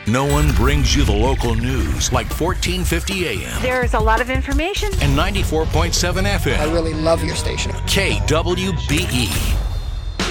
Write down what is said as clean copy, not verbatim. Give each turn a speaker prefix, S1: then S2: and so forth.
S1: No one brings you the local news like 1450 AM
S2: There's a lot of information.
S1: and 94.7 FM.
S3: I really love your station.
S1: KWBE.